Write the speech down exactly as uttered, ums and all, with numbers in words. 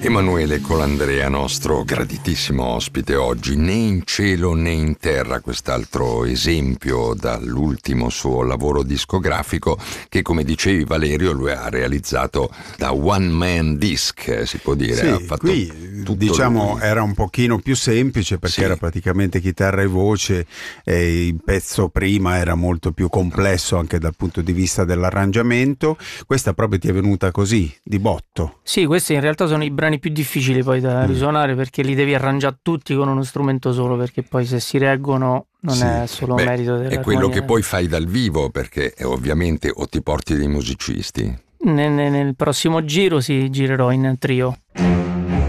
Emanuele Colandrea, nostro graditissimo ospite oggi. Né in cielo né in terra, quest'altro esempio dall'ultimo suo lavoro discografico che, come dicevi Valerio, lui ha realizzato da one man disc, si può dire. Sì, ha fatto qui diciamo lui. Era un pochino più semplice perché Sì. era praticamente chitarra e voce, e il pezzo prima era molto più complesso anche dal punto di vista dell'arrangiamento. Questa proprio ti è venuta così, di botto? Sì, questi in realtà sono i brani più difficili poi da Mm. risuonare, perché li devi arrangiare tutti con uno strumento solo, perché poi se si reggono non Sì. è solo Beh, merito è dell'armonia. quello che poi fai dal vivo, perché eh, ovviamente o ti porti dei musicisti. Nel, nel prossimo giro si girerò in trio.